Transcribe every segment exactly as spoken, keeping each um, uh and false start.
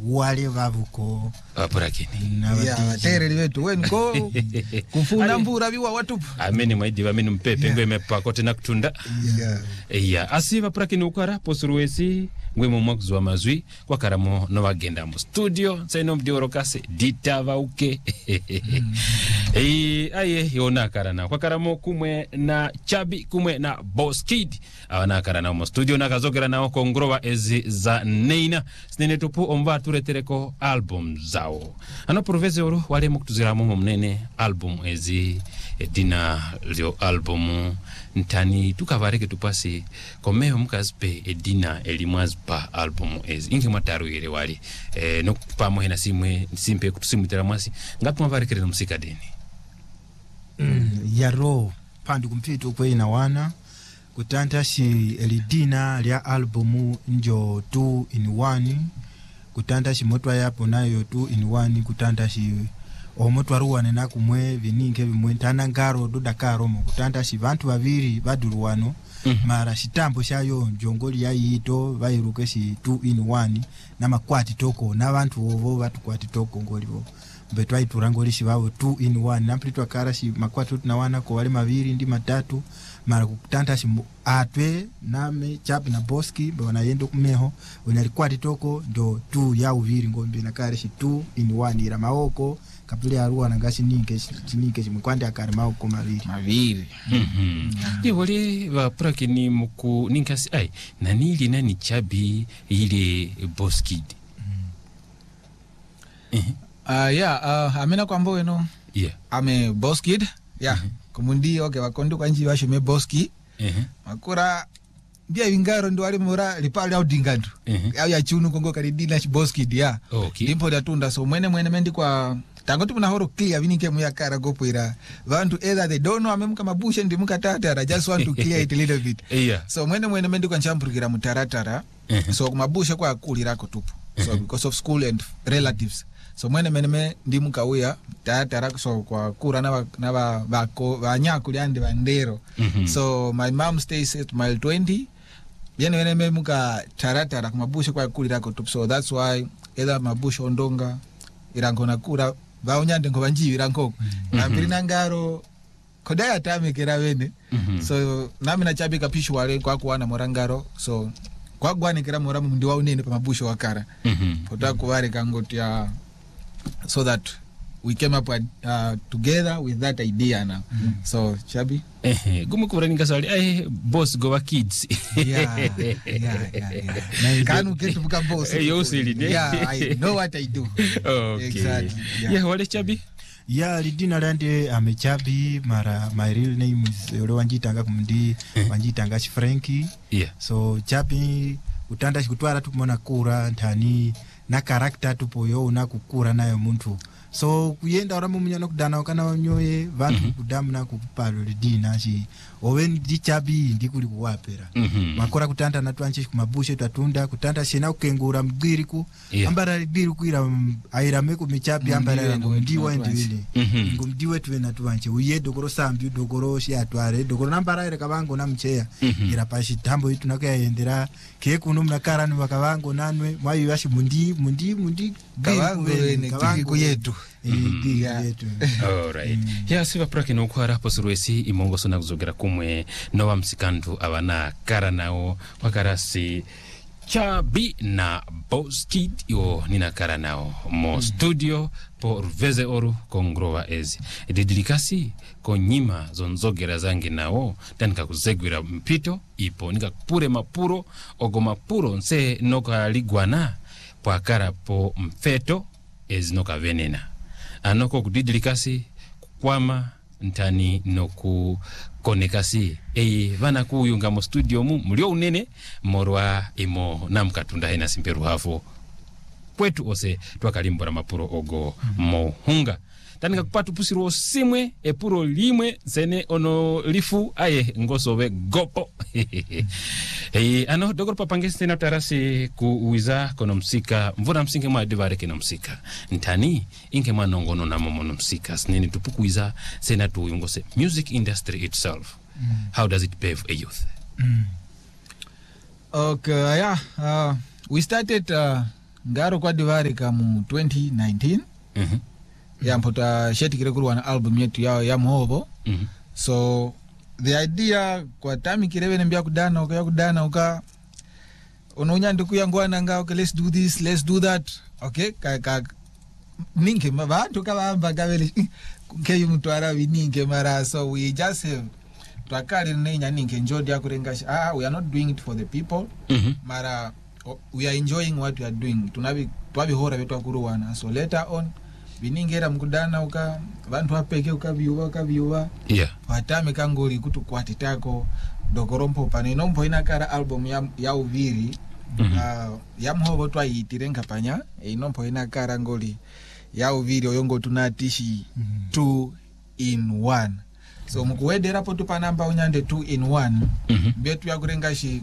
wale vavuko apurakini ya tere wetu wenko kufuna mbura biwa watu ameni mwaidi ameni mpepe yeah. Ngwe mepakote na kutunda yeah yeah asiva purakini ukara posuruwesi ngwe mu mwakuzwa mazwi kwa karamo no bagenda mu studio saino mdiorokase ditava uke mm. eh aye yona karana kwa karamo kumwe na Chabi kumwe na Boss Kid awana karana mu studio nakazogera nawo kongrowa ezi za neina sinene tupu omba turetereko album zao ano professor wale mukutuzira mu mnene album ezi edina lyo album ntani tukavareke tupasi komeo mukazpe edina elimwazpa album ezi inge mataruire wali eh no pamo hena simwe simpe kutusimutera mwasi ngapi mavarekere musika deni mm, yaro pandu kumpito kwena wana kutanta shi elidina lya albumu njo two in one kutanta shi motwa yapo nayo two in one kutanta shi omotwa ruwane na kumwe vininge bimwe ntana ngaro do Dakar mo kutanta shi bantu babiri badurwano mm -hmm. mara shitambo shayo njongoli ya yito bayiruke shi two in one na makwati toko na bantu ovo batukwati toko ngolivo betwa iturangoli shi bawo two in one nampitwa kara shi makwati na wana ko wale mabiri ndi matatu mara kutanta shi atwe name Chabi na Boski bwana yendo kumeho unalikwati toko ndo two ya uviri ngombe na kare shi two in one ira maoko kapule aruwa nangashi ninke chinike chimkwandi akari maoko maviri maviri mhm ye wale ba purakini muku ninkasi ai nanili nani Chabi ile Boss Kid mhm ah yeah uh, amena kwambo weno yeah ame Boss Kid yeah mm -hmm. Kumundi okay bakondo kwanji basho me Boski eh uh -huh. Makura dia vingaro ndo wale mora lipale au dingandu uh -huh. Au ya chunu kongo karidina shi Boski dia okay. Dimpo da tunda so mwene mwene mendi kwa tangotu muna horo clear vinike muya kara gopo ira vantu either they don't know amemuka mabushe ndi muka tatara just want to clear it a little bit yeah. So mwene mwene mendi kwa nchampurikira mutaratara uh -huh. So kumabushe kwa kulira ko tupu so uh -huh. Because of school and relatives so mwene meneme ndi mukawuya tatara so kwa kura na na ba bako banyaku lyande bandero mm -hmm. So my mom stays at mile twenty yene meneme muka taratara kumabushe kwa kulira ko tupu so that's why either mabushe ondonga irango na kura baonyande ngo banji irango mm -hmm. Na mbirina ngaro kodaya tamekera wene mm -hmm. So nami na Chabi kapishu wale kwa kuwana morangaro so kwa gwane kera moramu ndi waunene pa mabushe wakara mm -hmm. Kota kuware kangotia so that we came up uh, together with that idea now. Mm. So Chabi eh gumu kubra ningasali eh Boss Gowa Kids yeah yeah yeah, yeah. Kanu ketu buka boss eh yo silide yeah I know what I do okay exactly yeah, yeah wale Chabi yeah lidina lande ame Chabi mara my real name is ole wanjitanga kumndi wanjitanga shi Frankie yeah so Chabi utanda shikutwara tukumona kura ntani na character tupo yo una kukura nayo muntu so kuyenda oramu munyana kudana kana onyoye vantu mm -hmm. kudamu na kupalo lidina shi owen di Chabi ndi kuli kuwapera mm -hmm. Makora kutanda na twanche kumabushe tatunda kutanda shena ukengura mgiriku yeah. Ambara libiriku ira aira meku Chabi ambara ndiwa ndiwile ngumdiwe tuwena twanche uye dogoro sambi dogoro shi atware dogoro nambara ire kabango na mcheya mm -hmm. Ira pashi tambo itu nakayendera ke kuno mnakarani bakabango nanwe mwayi yashi mundi mundi mundi kabango ne tiki yetu ndi yetu all right ya siva prakino kwara posurwesi imongo sona kuzogera kumwe no wa msikandu abana kara nao wakarasi Chabi na Boss Kid yo nina kara nao mo mm. Studio por veze oru kongrova ezi dedilikasi konyima zonzogera zangi nao tanika kuzegwira mpito ipo nika pure mapuro ogo mapuro nse noka ligwana kwa kara po mfeto ezi noka venena anoko kudidilikasi kukwama ntani noku konekasi e vana kuyunga mo studio mu mulio unene morwa imo namkatunda hena simperu hafo kwetu ose twakalimbora mapuro ogo mo hunga tanika kupatu pusiro simwe epuro limwe zene ono lifu aye ngosowe gopo e ano dogor papangesi na tarasi kuuiza kono msika mvura msinge mwa divare kino msika ntani inke manongono na momono msika sneni tupukuiza sena tuyungose music industry itself mm. How does it pave a youth mm. Okay yeah uh, we started uh, ngaro kwa divari kamu twenty nineteen Mhm. ya mpota sheti kire kuru wana album yetu ya ya mhobo. Mhm. So the idea kwa tami kirewe nembia kudana uka ya kudana uka unonya ndiku ya ngwana nga okay let's do this let's do that okay ka ka ninke mabantu kabamba kabeli ke mutwara bininke mara so we just have twakali nenya ninke njodi akurenga ah we are not doing it for the people. Mhm. Mara oh, we are enjoying what we are doing tunabi twabihora betu akuruwana so later on biningera mkudana uka bantu apeke ukabiuba ukabiuba Yeah. watame kangoli kutu kwatitako dokorompo pane nompo inakara album ya ya uviri. Mhm. uh, ya mhobo twayitire nkapanya inompo inakara ngoli ya uviri oyongo tunatishi two in one so mukuwedera po tupanamba unyande two in one. Mhm. Betu ya kurenga shi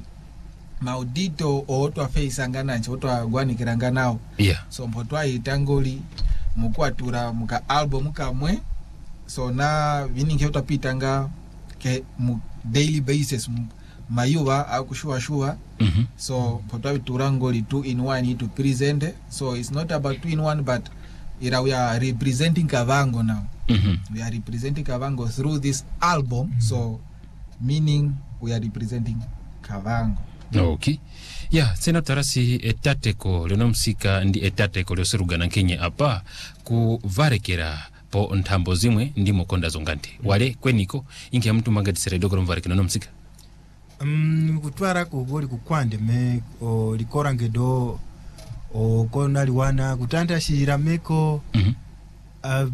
maudito o twafeisanga nanchi o twagwanikiranga nawo. Yeah. So mpo twayitangoli mukwatura muka album kamwe so na vininge utapitanga ke mu daily basis mu- mayuwa akushua shua. Mhm. So potwabitura ngoli two in one to present so it's not about two in one but ira we are representing Kavango now. Mhm. We are representing Kavango through this album. So meaning we are representing Kavango. Okay. Ya, sena tarasi etateko lino msika ndi etateko lyoserugana Kenya apa kuvarekera po ntambo zimwe ndi mukonda zongante. Wale kweniko inke mtu magadisere dokoro mvarekera no msika. Um, kutwara kugoli kukwande me o likorangedo o kona liwana kutanda shira meko. Mhm. uh,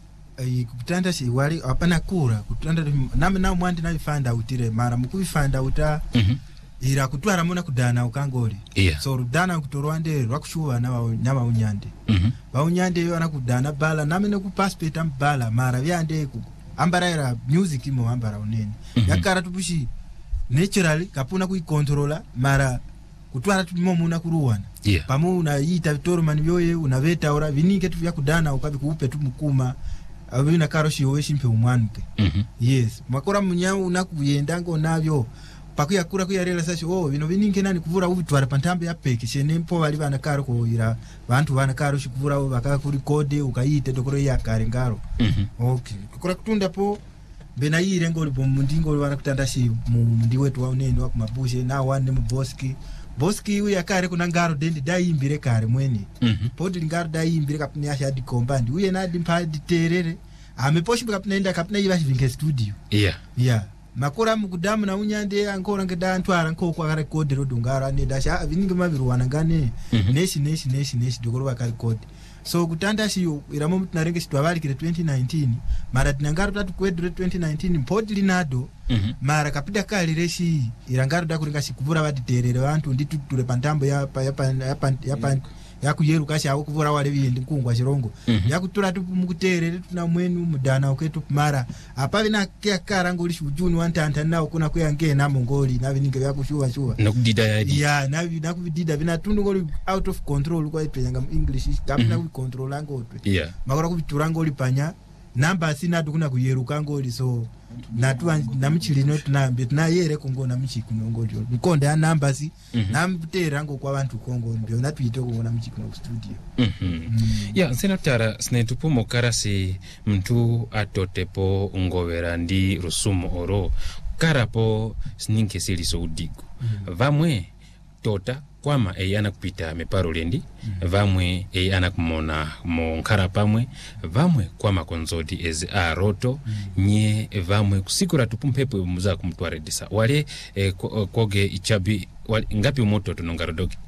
uh, kutanda shi wali apana kura kutanda name na mwandi na fanda utire mara mukubifanda uta. Mhm. Ira kutwara muna kudana ukangoli. Yeah. So rudana kutorwande rwakushuwa na nyama unyande. Mhm. Ba unyande yo anakudana bala name ne kupaspeta mbala mara byande ku ambara era music imo ambara unene. Mhm. Yakara tubushi naturally kapuna kuikontrola mara kutwara tulimo muna kuruwana. Yeah. Pamu unayita vitoro mani byoye unaveta ora vininge tu yakudana ukabi kuupe tu mukuma. Abina karoshi yowe shimpe umwanuke. Mhm. Yes. Makora munyawo unakuyendanga navyo. Pakuya kura kuya rela sashi oh bino bininge nani kuvura ubitwara pantambe ya peke shene mpo bali bana karo ko ira bantu bana karo shikuvura baka kuri code ukayite dokoro ya kare ngaro. Mhm. Okay kura kutunda po bena yire ngoli bomu ndingo bana kutanda shi mu ndi wetu wa unene wa kumabushe na wande mu boski boski uya kare kuna ngaro dendi dai imbire kare mweni. Mhm. Podi ngaro dai imbire kapni asha di kombandi uye na di mpadi terere ameposhi kapna enda kapna yiba shivinge studio. Yeah. Yeah. Makura mukudamu na unyande ankora ngeda ntwara nko kwa record rodungara ne dasha bininga mabiruwana ngane Mhm. neshi neshi neshi neshi dokoro baka record so kutanda shi iramo mutnarenge shi twabali kire twenty nineteen mara tinangaro tatu kwedre twenty nineteen mpodi linado. Mhm. Mara kapita kali reshi irangaro dakuringa shi kuvura baditerere bantu nditutule pantambo ya pa ya pa ya pa ya pa yakuyeruka shi akuvura wale bindi nkungwa chirongo. Mhm. Yakutura tu mukuterere tuna mwenu mudana okwetu mara apa bina kya karangoli shujuni wantanta nawo kuna kuyange na mongoli na bininge byakushuwa shuwa Nakudida yadi. ya na na kubidida bina tundu ngoli out of control kwa ipenya English kapna ku control angotwe Yeah. makora kubitura ngoli panya namba sina tukuna kuyeruka ngoli so na tu na mchili no tunambe tunayere kongo na mchiki ngoli nkonda namba si Mhm. namtera ngo kwa bantu kongo mbyo natwite ko na mchiki no studio. Mhm. Ya, sena tara snetupo mokarasi mtu atotepo ngovera ndi rusumo oro karapo sninke sili so udigo. Vamwe tota kwama e ana kupita meparo lendi. Vamwe e ana kumona mo nkara pamwe. Vamwe kwama konzodi eze a roto. Nye vamwe kusikura tupumpepo muza kumtuare disa. Wale e, koge ichabi wale, ngapi umoto tunongarodoki.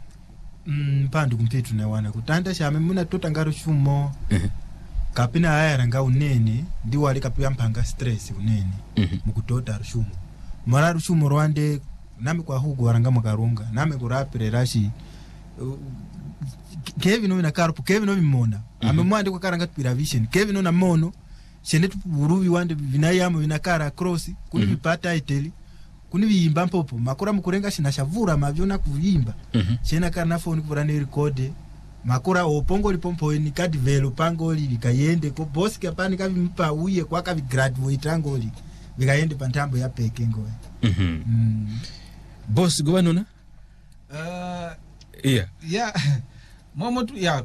Mm, pandu kumpitu na wana kutanda shame muna tota ngaro shumo. Mhm. Kapina haya ranga unene ndi wali kapia mpanga stress unene. Mhm. Mukutota rushumo mara rushumo rwande nami kwa hugo waranga makarunga nami kurapire rashi uh, Kevin no nakaro Kevin no bimona Mhm. ame mwande kwa karanga tupira vision Kevin no na mono shene tuburubi wande vinayamo vinakara cross kuni Mhm. bipata iteli kuni biyimba mpopo makora mukurenga shina shavura mavyona kuyimba. Mhm. Shena kana phone kuvura ne record makora opongo lipompo ni ka develop angoli likayende ko boss kapani kavimpa uye kwa kavi graduate angoli likayende pantambo ya peke ngowe. Mhm. Mm. Boss gwanona? Uh, Yeah. yeah momo tu ya